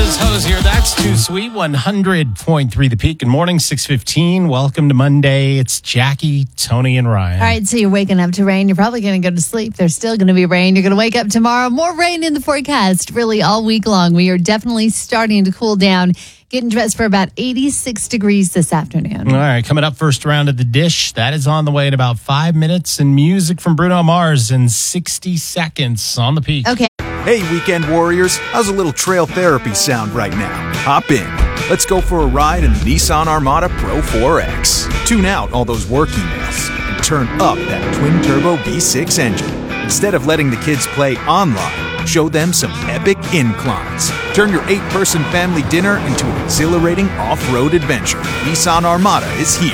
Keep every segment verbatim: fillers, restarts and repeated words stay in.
Buzz Hosier. That's too sweet. one hundred point three The Peak. Good morning, six fifteen. Welcome to Monday. It's Jackie, Tony, and Ryan. All right, so you're waking up to rain. You're probably going to go to sleep. There's still going to be rain. You're going to wake up tomorrow. More rain in the forecast, really, all week long. We are definitely starting to cool down. Getting dressed for about eighty-six degrees this afternoon. All right, coming up, first round of the dish. That is on the way in about five minutes. And music from Bruno Mars in sixty seconds on The Peak. Okay. Hey, weekend warriors, how's a little trail therapy sound right now? Hop in. Let's go for a ride in the Nissan Armada Pro four X. Tune out all those work emails and turn up that twin-turbo V six engine. Instead of letting the kids play online, show them some epic inclines. Turn your eight-person family dinner into an exhilarating off-road adventure. Nissan Armada is here.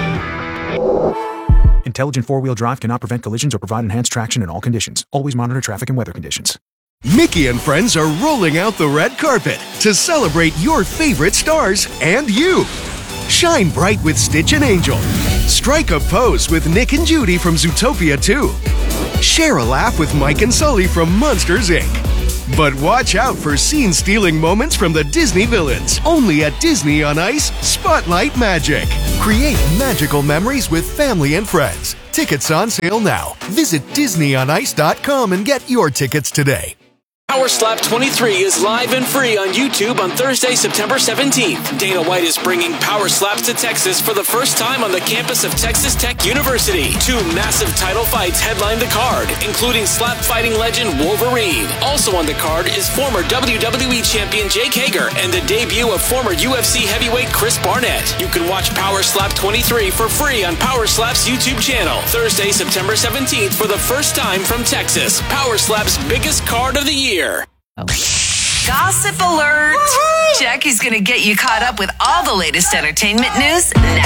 Intelligent four-wheel drive cannot prevent collisions or provide enhanced traction in all conditions. Always monitor traffic and weather conditions. Mickey and friends are rolling out the red carpet to celebrate your favorite stars and you. Shine bright with Stitch and Angel. Strike a pose with Nick and Judy from Zootopia two. Share a laugh with Mike and Sully from Monsters, Incorporated. But watch out for scene-stealing moments from the Disney villains. Only at Disney on Ice, Spotlight Magic. Create magical memories with family and friends. Tickets on sale now. Visit Disney on Ice dot com and get your tickets today. Power Slap twenty-three is live and free on YouTube on Thursday, September seventeenth. Dana White is bringing Power Slaps to Texas for the first time on the campus of Texas Tech University. Two massive title fights headline the card, including slap fighting legend Wolverine. Also on the card is former W W E champion Jake Hager and the debut of former U F C heavyweight Chris Barnett. You can watch Power Slap twenty-three for free on Power Slap's YouTube channel. Thursday, September seventeenth for the first time from Texas. Power Slap's biggest card of the year. Oh. Gossip alert! Jackie's going to get you caught up with all the latest entertainment news next.